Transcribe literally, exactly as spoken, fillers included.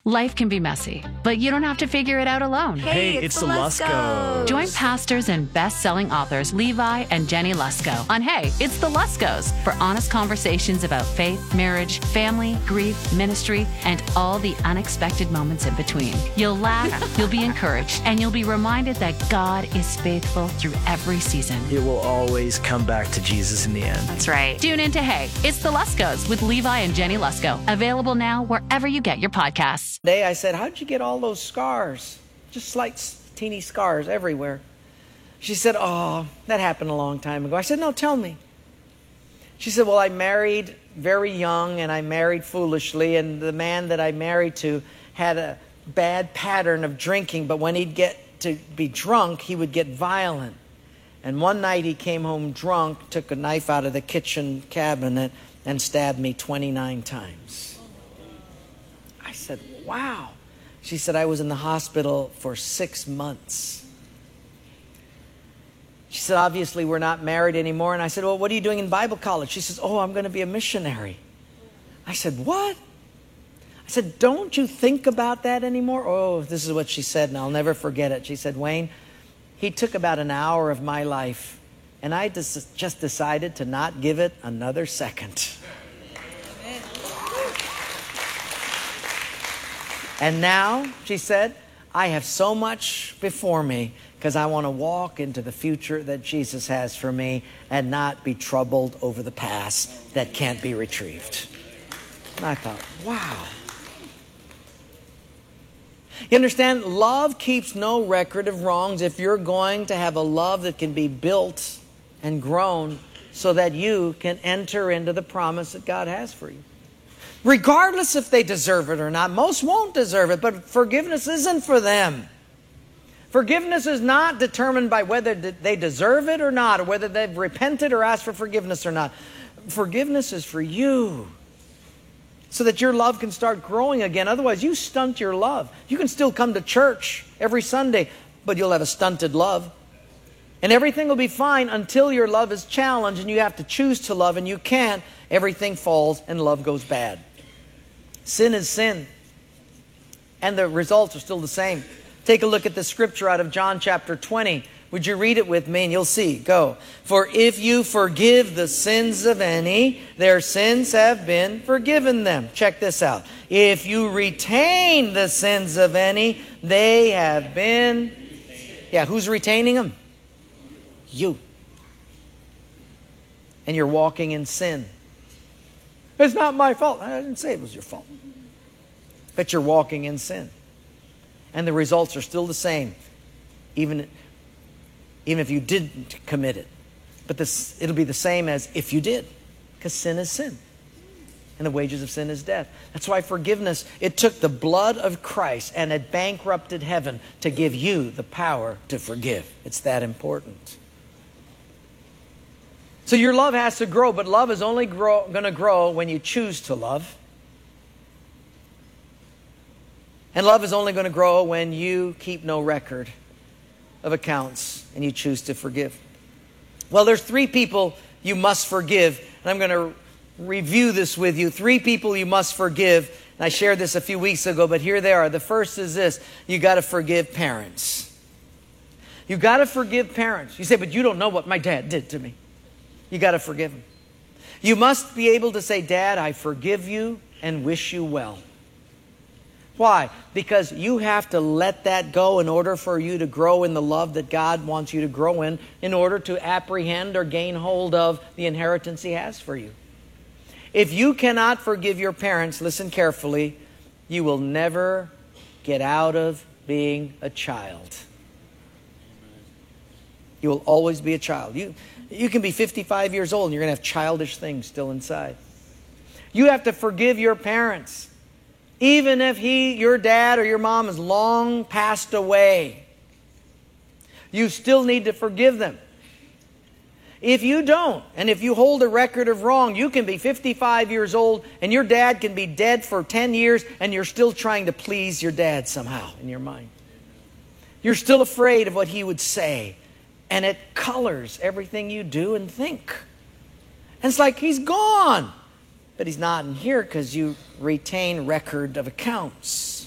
Life can be messy, but you don't have to figure it out alone. Hey, it's, it's the Luskos. Join pastors and best-selling authors Levi and Jenny Lusko on Hey, It's the Luskos for honest conversations about faith, marriage, family, grief, ministry, and all the unexpected moments in between. You'll laugh, you'll be encouraged, and you'll be reminded that God is faithful through every season. It will always come back to Jesus in the end. That's right. Tune in to Hey, It's the Luskos with Levi and Jenny Lusko. Available now wherever you get your podcasts. Day I said, how'd you get all those scars? Just like teeny scars everywhere. She said, oh, that happened a long time ago. I said, no, tell me. She said, well, I married very young and I married foolishly, and the man that I married to had a bad pattern of drinking, but when he'd get to be drunk, he would get violent. And one night he came home drunk, took a knife out of the kitchen cabinet and stabbed me twenty-nine times. I said, wow. She said, I was in the hospital for six months. She said, obviously we're not married anymore. And I said, well, what are you doing in Bible college? She says, oh, I'm going to be a missionary. I said, what? I said, don't you think about that anymore? Oh, this is what she said, and I'll never forget it. She said, Wayne, he took about an hour of my life, and I just, just decided to not give it another second. And now, she said, I have so much before me because I want to walk into the future that Jesus has for me and not be troubled over the past that can't be retrieved. And I thought, wow. You understand, love keeps no record of wrongs. If you're going to have a love that can be built and grown so that you can enter into the promise that God has for you. Regardless if they deserve it or not. Most won't deserve it, but forgiveness isn't for them. Forgiveness is not determined by whether they deserve it or not, or whether they've repented or asked for forgiveness or not. Forgiveness is for you, so that your love can start growing again. Otherwise, you stunt your love. You can still come to church every Sunday, but you'll have a stunted love. And everything will be fine until your love is challenged and you have to choose to love, and you can't. Everything falls and love goes bad. Sin is sin. And the results are still the same. Take a look at the scripture out of John chapter twenty. Would you read it with me and you'll see. Go. For if you forgive the sins of any, their sins have been forgiven them. Check this out. If you retain the sins of any, they have been... Yeah, who's retaining them? You. And you're walking in sin. It's not my fault. I didn't say it was your fault. But you're walking in sin. And the results are still the same. Even, even if you didn't commit it. But this, it'll be the same as if you did. Because sin is sin. And the wages of sin is death. That's why forgiveness, it took the blood of Christ and it bankrupted heaven to give you the power to forgive. It's that important. So your love has to grow, but love is only grow, going to grow when you choose to love. And love is only going to grow when you keep no record of accounts and you choose to forgive. Well, there's three people you must forgive. And I'm going to review this with you. Three people you must forgive. And I shared this a few weeks ago, but here they are. The first is this. You got to forgive parents. You got to forgive parents. You say, but you don't know what my dad did to me. You got to forgive him. You must be able to say, Dad, I forgive you and wish you well. Why? Because you have to let that go in order for you to grow in the love that God wants you to grow in, in order to apprehend or gain hold of the inheritance He has for you. If you cannot forgive your parents, listen carefully, you will never get out of being a child. You will always be a child. You, you can be fifty-five years old and you're going to have childish things still inside. You have to forgive your parents. Even if he, your dad or your mom has long passed away, you still need to forgive them. If you don't, and if you hold a record of wrong, you can be fifty-five years old and your dad can be dead for ten years and you're still trying to please your dad somehow in your mind. You're still afraid of what he would say. And it colors everything you do and think. And it's like he's gone. But he's not in here because you retain record of accounts.